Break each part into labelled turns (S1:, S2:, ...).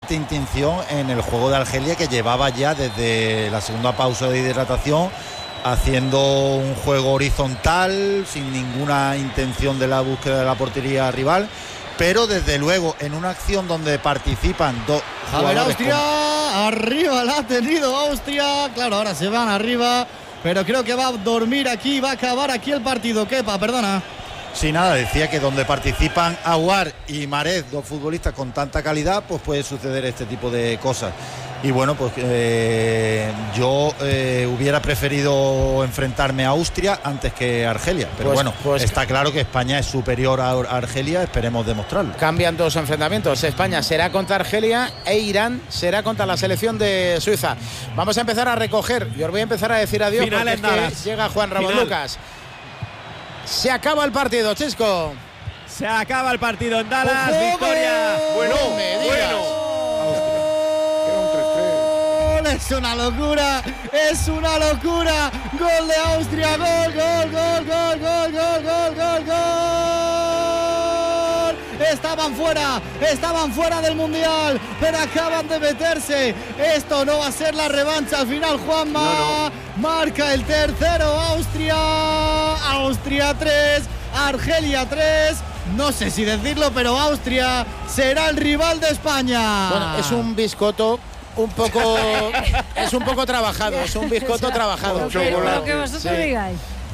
S1: fuerte intención en el juego de Argelia, que llevaba ya desde la segunda pausa de hidratación haciendo un juego horizontal sin ninguna intención de la búsqueda de la portería rival, pero desde luego en una acción donde participan dos jugadores.
S2: A ver, Austria, arriba la ha tenido Austria, claro, ahora se van arriba, pero creo que va a dormir aquí, va a acabar aquí el partido. Kepa, perdona.
S1: Sí, nada, decía que donde participan Aouar y Marez, dos futbolistas con tanta calidad, pues puede suceder este tipo de cosas. Y bueno, pues yo hubiera preferido enfrentarme a Austria antes que a Argelia. Pero pues está claro que España es superior a Argelia, esperemos demostrarlo.
S3: Cambian dos enfrentamientos. España será contra Argelia e Irán será contra la selección de Suiza. Vamos a empezar a recoger. Yo os voy a empezar a decir adiós porque es que llega Juan Ramón Lucas. Se acaba el partido, Chisco.
S4: Se acaba el partido en Dallas. Victoria.
S3: Bueno.
S2: Es una locura, es una locura. Gol de Austria, gol. Estaban fuera del Mundial, pero acaban de meterse. Esto no va a ser la revancha al final, Juanma. No. Marca el tercero Austria 3, Argelia 3. No sé si decirlo, pero Austria será el rival de España.
S3: Bueno, es un biscoto un poco trabajado, es un biscoto trabajado.
S5: Lo que vosotros digáis.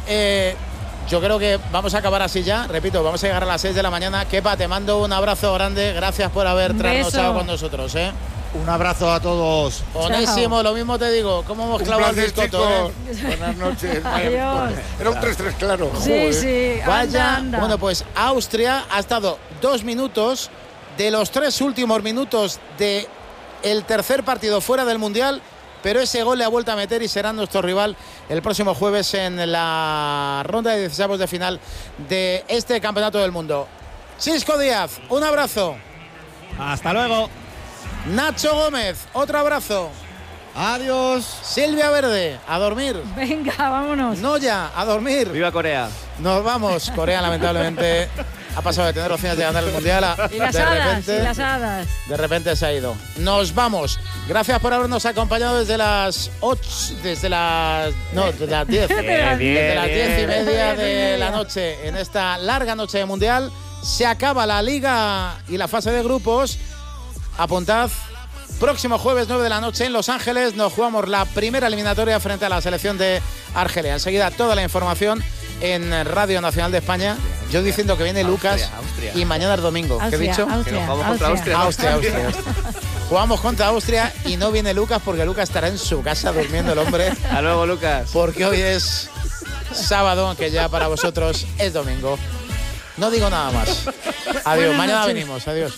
S3: Yo creo que vamos a acabar así ya. Repito, vamos a llegar a las 6 de la mañana. Kepa, te mando un abrazo grande. Gracias por haber trasnochado con nosotros.
S1: Un abrazo a todos.
S3: Onésimo, lo mismo te digo. ¿Cómo hemos clavado el biscoto?
S6: Buenas noches.
S5: Adiós.
S6: Era un 3-3 claro.
S5: Sí.
S3: Vaya.
S5: Anda.
S3: Bueno, pues Austria ha estado 2 minutos de los 3 últimos minutos de el tercer partido fuera del Mundial, pero ese gol le ha vuelto a meter y será nuestro rival el próximo jueves en la ronda de 16avos de final de este Campeonato del Mundo. Xisco Díaz, un abrazo.
S4: Hasta luego.
S3: Nacho Gómez, otro abrazo.
S2: Adiós.
S3: Silvia Verde, a dormir.
S5: Venga, vámonos.
S3: Noya, a dormir.
S4: Viva Corea.
S3: Nos vamos. Corea, lamentablemente, ha pasado de tener opciones de ganar el Mundial a
S5: Y las hadas.
S3: De repente se ha ido. Nos vamos. Gracias por habernos acompañado desde las 8, desde las 10. Desde las 10 y media de la noche en esta larga noche de Mundial. Se acaba la Liga y la fase de grupos. Apuntad. Próximo jueves 9 de la noche en Los Ángeles nos jugamos la primera eliminatoria frente a la selección de Argelia. Enseguida toda la información en Radio Nacional de España. Yo diciendo que viene Lucas y mañana es domingo. ¿Qué he dicho? Austria. Jugamos contra Austria y no viene Lucas porque Lucas estará en su casa durmiendo el hombre.
S4: Hasta luego, Lucas.
S3: Porque hoy es sábado, aunque ya para vosotros es domingo. No digo nada más. Adiós. Mañana venimos. Adiós.